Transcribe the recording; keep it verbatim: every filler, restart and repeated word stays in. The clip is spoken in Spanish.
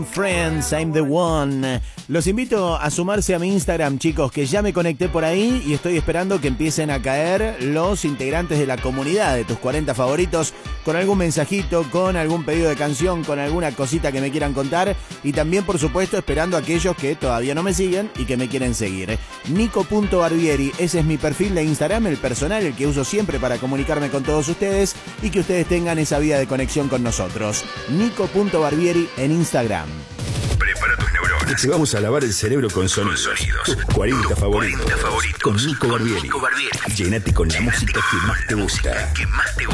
Friends, I'm the one. Los invito a sumarse a mi Instagram, chicos, que ya me conecté por ahí y estoy esperando que empiecen a caer los integrantes de la comunidad de tus cuarenta favoritos con algún mensajito, con algún pedido de canción, con alguna cosita que me quieran contar y también, por supuesto, esperando a aquellos que todavía no me siguen y que me quieren seguir. Nico punto Barbieri, ese es mi perfil de Instagram, el personal, el que uso siempre para comunicarme con todos ustedes y que ustedes tengan esa vía de conexión con nosotros. Nico punto Barbieri en Instagram. Prepara tus neuronas. Te vamos a lavar el cerebro con sonidos. Con sonidos. Tus cuarenta favoritos. cuarenta favoritos. Con Nico Con Barbieri. Nico Barbieri. Llénate con la Llénate música que más te con la gusta. música que más te gusta.